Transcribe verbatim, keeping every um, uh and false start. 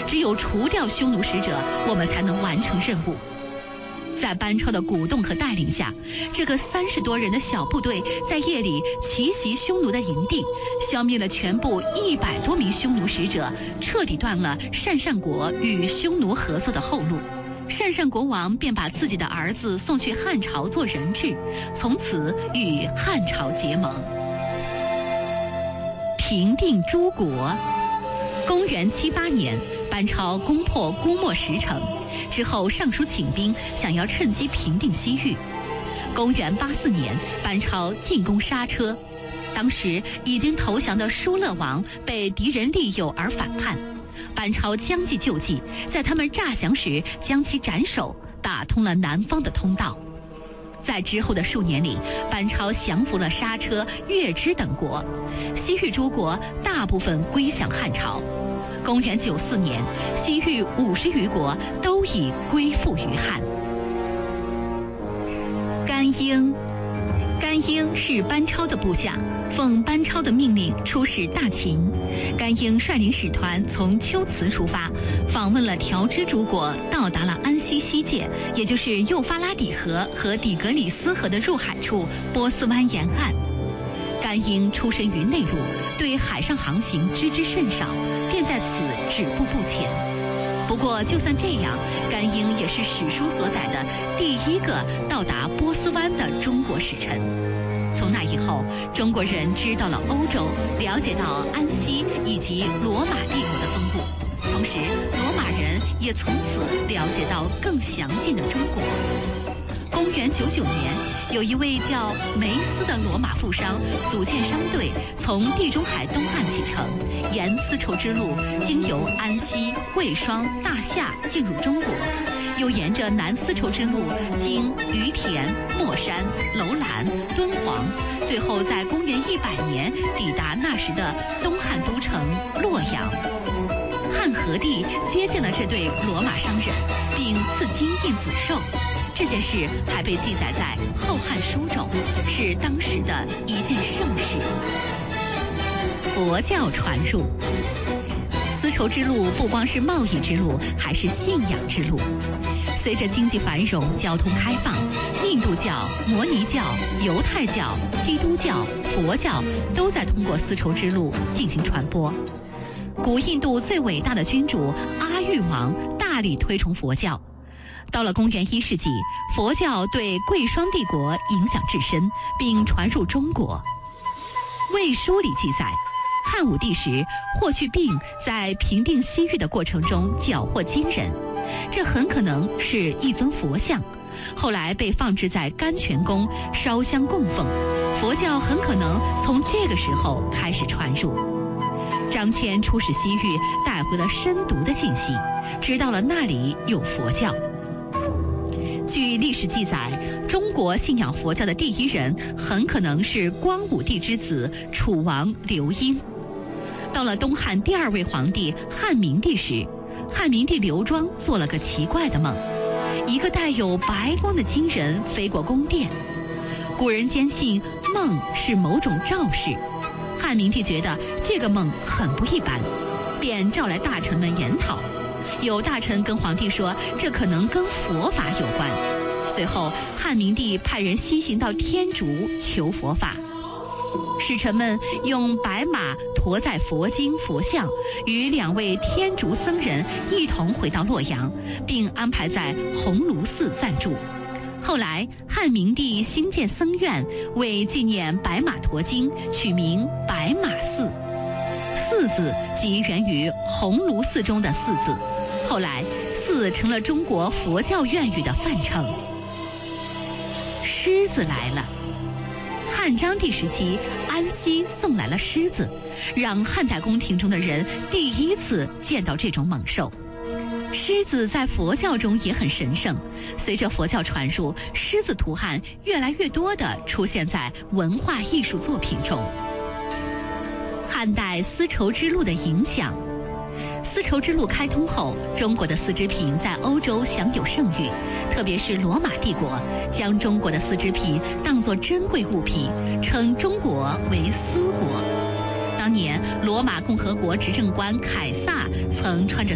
只有除掉匈奴使者，我们才能完成任务。在班超的鼓动和带领下，这个三十多人的小部队在夜里奇袭匈奴的营地，消灭了全部一百多名匈奴使者，彻底断了鄯善国与匈奴合作的后路。鄯善国王便把自己的儿子送去汉朝做人质，从此与汉朝结盟。平定诸国。公元七八年，班超攻破姑墨十城之后，上书请兵，想要趁机平定西域。公元八四年，班超进攻莎车，当时已经投降的疏勒王被敌人利诱而反叛，班超将计就计，在他们诈降时将其斩首，打通了南方的通道。在之后的数年里，班超降服了莎车、月支等国，西域诸国大部分归降汉朝。公元九四年，西域五十余国都已归附于汉。甘英，甘英是班超的部下，奉班超的命令出使大秦。甘英率领使团从龟兹出发，访问了条支诸国，到达了安西西界，也就是幼发拉底河和底格里斯河的入海处波斯湾沿岸。甘英出身于内陆，对海上航行知之甚少，便在此止步不前。不过就算这样，甘英也是史书所载的第一个到达波斯湾的中国使臣。从那以后，中国人知道了欧洲，了解到安息以及罗马帝国的分布，同时罗马人也从此了解到更详尽的中国。公元九九年，有一位叫梅斯的罗马富商组建商队，从地中海东岸启程，沿丝绸之路经由安息、卫霜、大夏进入中国，又沿着南丝绸之路经于田、莫山、楼兰、敦煌，最后在公元一百年抵达那时的东汉都城洛阳。汉和帝接见了这对罗马商人，并赐金印子绶。这件事还被记载在《后汉书》中，是当时的一件盛事。佛教传入。丝绸之路不光是贸易之路，还是信仰之路。随着经济繁荣、交通开放，印度教、摩尼教、犹太教、基督教、佛教都在通过丝绸之路进行传播。古印度最伟大的君主阿育王大力推崇佛教。到了公元一世纪，佛教对贵霜帝国影响至深，并传入中国。魏书里记载，汉武帝时，霍去病在平定西域的过程中缴获金人，这很可能是一尊佛像，后来被放置在甘泉宫烧香供奉，佛教很可能从这个时候开始传入。张骞出使西域，带回了深读的信息，知道了那里有佛教。据历史记载，中国信仰佛教的第一人很可能是光武帝之子楚王刘英。到了东汉第二位皇帝汉明帝时，汉明帝刘庄做了个奇怪的梦，一个带有白光的金人飞过宫殿。古人坚信梦是某种兆示，汉明帝觉得这个梦很不一般，便召来大臣们研讨。有大臣跟皇帝说，这可能跟佛法有关。随后，汉明帝派人西行到天竺求佛法。使臣们用白马驮载佛经佛像，与两位天竺僧人一同回到洛阳，并安排在鸿胪寺暂住。后来，汉明帝兴建僧院，为纪念白马驮经，取名白马寺。寺字即源于鸿胪寺中的寺字，后来寺成了中国佛教院语的范称。狮子来了。汉章帝时期，安西送来了狮子，让汉代宫廷中的人第一次见到这种猛兽。狮子在佛教中也很神圣，随着佛教传入，狮子图案越来越多地出现在文化艺术作品中。汉代丝绸之路的影响。丝绸之路开通后，中国的丝织品在欧洲享有盛誉，特别是罗马帝国将中国的丝织品当作珍贵物品，称中国为丝国。当年，罗马共和国执政官凯撒曾穿着